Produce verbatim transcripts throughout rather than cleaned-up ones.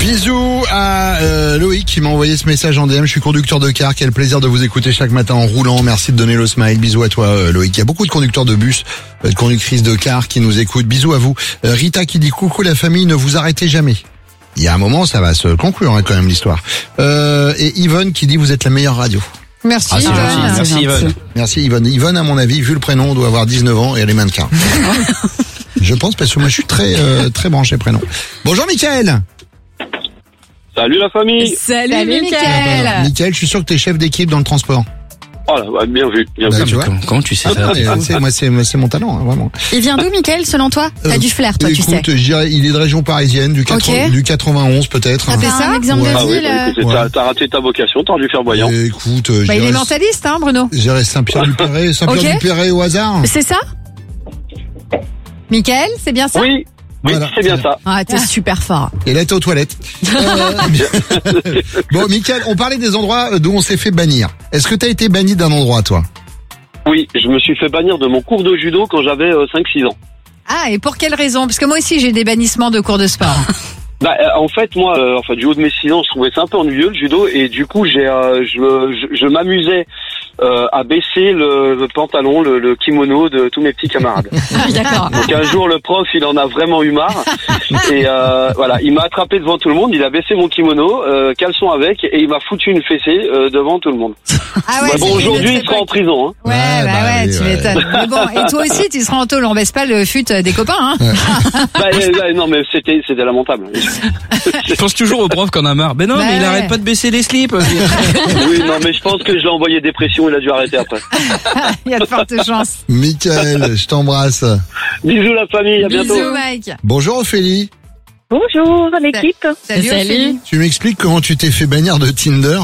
Bisous à euh, Loïc qui m'a envoyé ce message en D M. Je suis conducteur de car. Quel plaisir de vous écouter chaque matin en roulant. Merci de donner le smile. Bisous à toi euh, Loïc. Il y a beaucoup de conducteurs de bus, euh, de conductrices de car qui nous écoutent. Bisous à vous. Euh, Rita qui dit coucou la famille, ne vous arrêtez jamais. Il y a un moment, ça va se conclure hein, quand même l'histoire. Euh, et Yvonne qui dit vous êtes la meilleure radio. Merci, ah, Yvonne. Merci, Merci Yvonne. Merci Yvonne. Yvonne, à mon avis, vu le prénom, doit avoir dix-neuf ans et elle est mannequin. Je pense parce que moi je suis très euh, très branché prénom. Bonjour Mickaël. Salut la famille. Salut, Salut Mickaël. Ah, Mickaël, je suis sûr que t'es chef d'équipe dans le transport. Oh là, ouais, bien vu, bien Bah, vu. tu vois. Comment, comment tu sais ça? Et, c'est, moi, c'est, c'est mon talent, hein, vraiment. Il vient d'où, Mickaël, selon toi? T'as Euh, du flair, toi, tu sais. Écoute, je dirais, il est de région parisienne, du, quatre-vingts, Ok. du quatre-vingt-onze peut-être. T'as hein. fait ça, un exemple Ouais. de Ah oui, ville bah, écoute, Ouais. t'as, t'as raté ta vocation, t'aurais dû faire voyant. Et écoute, euh, je Bah, il est dirais- mentaliste, hein, Bruno. je dirais Saint-Pierre-du-Perret, Saint-Pierre-du-Perret au hasard. C'est ça? Mickaël, c'est bien ça? Oui, oui, Voilà. c'est bien ça. Ah, t'es super fort. Et là, t'es aux toilettes. Euh, bon, Mickaël, on parlait des endroits d'où on s'est fait bannir. Est-ce que t'as été banni d'un endroit, toi? Oui, je me suis fait bannir de mon cours de judo quand j'avais euh, cinq six ans. Ah, et pour quelle raison? Parce que moi aussi, j'ai des bannissements de cours de sport. Bah, euh, en fait, moi, euh, enfin, du haut de mes six ans, je trouvais ça un peu ennuyeux le judo, et du coup, j'ai, euh, je, je, je m'amusais euh, à baisser le, le pantalon, le, le kimono de tous mes petits camarades. D'accord. Donc un jour, le prof, il en a vraiment eu marre, et euh, voilà, il m'a attrapé devant tout le monde, il a baissé mon kimono, euh, caleçon avec, et il m'a foutu une fessée euh, devant tout le monde. Ah Bah, bon, c'est aujourd'hui, une il sera en époque. prison. Hein. Ouais, Ouais, bah, bah ouais, oui, tu ouais. m'étonnes. Mais bon, et toi aussi, tu seras en tôle, on baisse pas le fut des copains, hein. Bah, euh, bah, non, mais c'était, c'était lamentable. Je pense toujours au prof qu'on a marre. Ben non, Bah mais il ouais. arrête pas de baisser les slips. Oui, non, mais je pense que je l'ai envoyé dépression, il a dû arrêter après. Il y a de fortes chances. Mickaël, je t'embrasse. Bisous la famille, à bientôt. Bisous, Mike. Bonjour Ophélie. Bonjour l'équipe. Salut, Ophélie. Tu m'expliques comment tu t'es fait bannir de Tinder?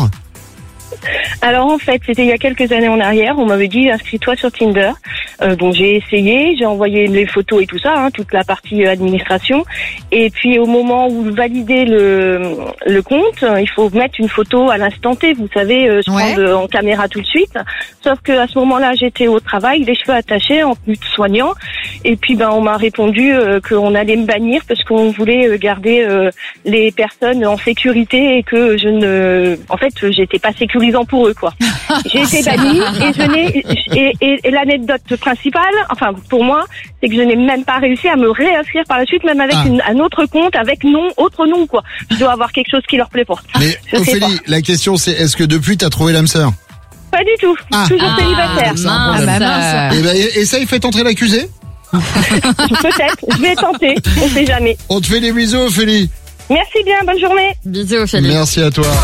Alors en fait, c'était il y a quelques années en arrière, on m'avait dit inscris-toi sur Tinder. Euh, donc j'ai essayé, j'ai envoyé les photos et tout ça, hein, toute la partie euh, administration. Et puis au moment où valider le, le compte, euh, il faut mettre une photo à l'instant T, vous savez, euh, se Ouais. prendre euh, en caméra tout de suite. Sauf que à ce moment-là, j'étais au travail, les cheveux attachés, en tenue de soignant. Et puis ben on m'a répondu euh, qu'on allait me bannir parce qu'on voulait euh, garder euh, les personnes en sécurité et que je ne, en fait, j'étais pas sécurisant pour eux quoi. J'ai été bannie et je n'ai et, et, et l'anecdote principale, enfin pour moi, c'est que je n'ai même pas réussi à me réinscrire par la suite, même avec Ah. une, un autre compte avec nom, autre nom quoi. Je dois avoir quelque chose qui leur plaît pas. Mais Je sais Ophélie, la question c'est est-ce que depuis t'as trouvé l'âme sœur? Pas du tout. Ah. Toujours Ah, célibataire. C'est un Ah, problème. bah mince. Eh ben, essaye, fais entrer l'accusé. Peut-être. Je vais tenter. On sait jamais. On te fait des bisous Ophélie. Merci bien. Bonne journée. Bisous, Ophélie. Merci à toi.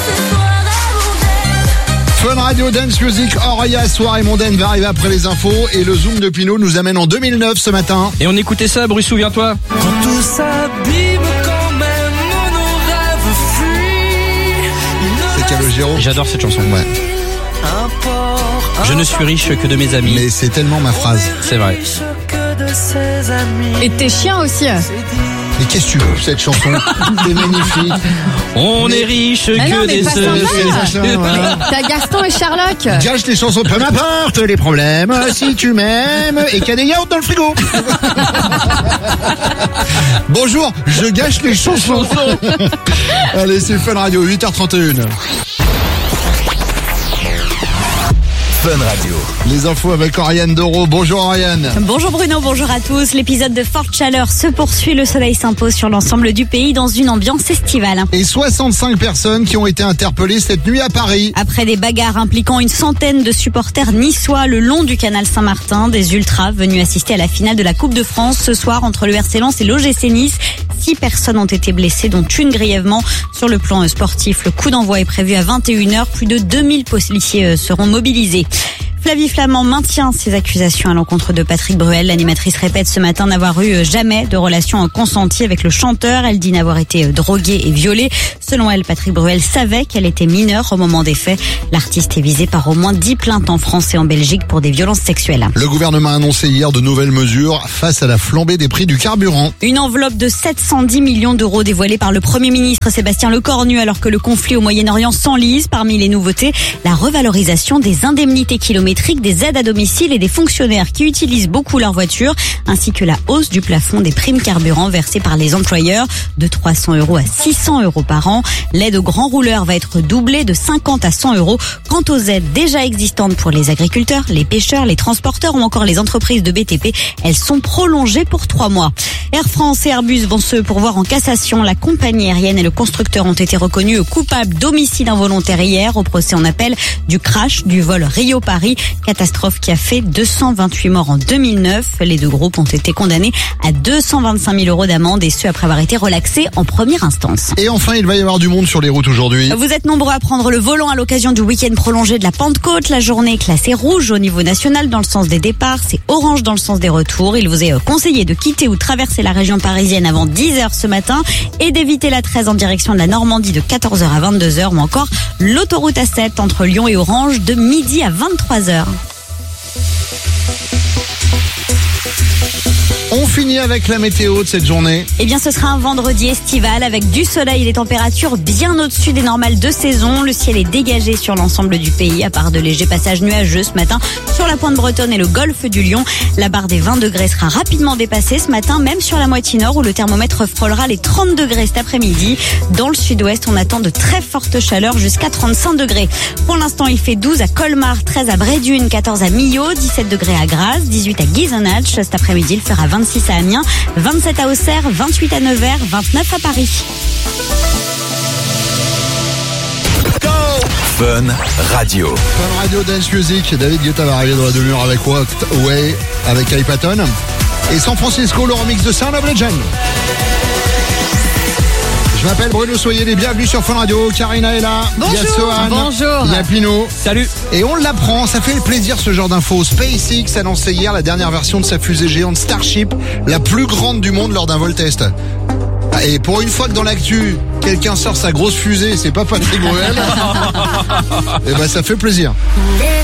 Fun Radio Dance Music, Auria, soirée mondaine va arriver après les infos et le Zoom de Pinot nous amène en deux mille neuf ce matin. Et on écoutait ça, Bruce, souviens-toi. Quand tout s'abîme, quand même nos rêves fuient. Il ne C'est Calogero. J'adore cette chanson. Ouais. importe. Je ne suis riche que de mes amis. Mais c'est tellement ma phrase. C'est vrai. Riche que de ses amis. Et tes chiens aussi. Mais qu'est-ce que tu veux cette chanson? C'est magnifique. On Mais- est riche Mais non, que mais des pas seuls. sympa. C'est ça, voilà. T'as Gaston et Sherlock. Gâche les chansons, peu m'importe les problèmes, si tu m'aimes, et qu'il y a des yaourts dans le frigo. Bonjour, je gâche les chansons. Allez, c'est Fun Radio, huit heures trente et une. Fun Radio. Les infos avec Oriane Doro. Bonjour Oriane. Bonjour Bruno, bonjour à tous. L'épisode de forte chaleur se poursuit. Le soleil s'impose sur l'ensemble du pays dans une ambiance estivale. Et soixante-cinq personnes qui ont été interpellées cette nuit à Paris. Après des bagarres impliquant une centaine de supporters niçois le long du canal Saint-Martin, des ultras venus assister à la finale de la Coupe de France ce soir entre le R C Lens et l'O G C Nice. Six personnes ont été blessées, dont une grièvement. Sur le plan sportif, le coup d'envoi est prévu à vingt et une heures. Plus de deux mille policiers seront mobilisés. Flavie Flament maintient ses accusations à l'encontre de Patrick Bruel. L'animatrice répète ce matin n'avoir eu jamais de relation consentie avec le chanteur. Elle dit n'avoir été droguée et violée. Selon elle, Patrick Bruel savait qu'elle était mineure au moment des faits. L'artiste est visé par au moins dix plaintes en France et en Belgique pour des violences sexuelles. Le gouvernement a annoncé hier de nouvelles mesures face à la flambée des prix du carburant. Une enveloppe de sept cent dix millions d'euros dévoilée par le Premier ministre Sébastien Lecornu alors que le conflit au Moyen-Orient s'enlise. Parmi les nouveautés, la revalorisation des indemnités kilométriques kilométrique, des aides à domicile et des fonctionnaires qui utilisent beaucoup leur voiture, ainsi que la hausse du plafond des primes carburant versées par les employeurs de trois cents euros à six cents euros par an. L'aide aux grands rouleurs va être doublée de cinquante à cent euros. Quant aux aides déjà existantes pour les agriculteurs, les pêcheurs, les transporteurs ou encore les entreprises de B T P, elles sont prolongées pour trois mois. Air France et Airbus vont se pourvoir en cassation. La compagnie aérienne et le constructeur ont été reconnus coupables d'homicide involontaire hier au procès en appel du crash du vol Rio-Paris. Catastrophe qui a fait deux cent vingt-huit morts en deux mille neuf. Les deux groupes ont été condamnés à deux cent vingt-cinq mille euros d'amende et ce après avoir été relaxés en première instance. Et enfin, il va y avoir du monde sur les routes aujourd'hui. Vous êtes nombreux à prendre le volant à l'occasion du week-end prolongé de la Pentecôte. La journée est classée rouge au niveau national dans le sens des départs. C'est orange dans le sens des retours. Il vous est conseillé de quitter ou traverser la région parisienne avant dix heures ce matin et d'éviter la treize en direction de la Normandie de quatorze heures à vingt-deux heures ou encore l'autoroute A sept entre Lyon et Orange de midi à vingt-trois heures. On finit avec la météo de cette journée. Eh bien, ce sera un vendredi estival avec du soleil et des températures bien au-dessus des normales de saison. Le ciel est dégagé sur l'ensemble du pays, à part de légers passages nuageux ce matin sur la pointe bretonne et le golfe du Lion. La barre des vingt degrés sera rapidement dépassée ce matin, même sur la moitié nord où le thermomètre frôlera les trente degrés cet après-midi. Dans le sud-ouest, on attend de très fortes chaleurs jusqu'à trente-cinq degrés. Pour l'instant, il fait douze à Colmar, treize à Brédune, quatorze à Millau, dix-sept degrés à Grasse, dix-huit à Ghisonaccia. Cet après-midi, il fera vingt-six à Amiens, vingt-sept à Auxerre, vingt-huit à Nevers, vingt-neuf à Paris. Fun Radio. Fun Radio Dance Music. David Guetta va arriver dans la demi-heure avec Walked Away avec Kai Patton. Et San Francisco, le remix de Sound of Legend. Je m'appelle Bruno, soyez les bienvenus sur Fun Radio. Karina est là. Bonjour. Il y a Sohan. Bonjour. Il y a Pino. Salut. Et on l'apprend, ça fait plaisir ce genre d'infos. SpaceX annonçait hier la dernière version de sa fusée géante Starship, la plus grande du monde lors d'un vol test. Et pour une fois que dans l'actu, quelqu'un sort sa grosse fusée, c'est pas Patrick Bruel. Et ben ça fait plaisir.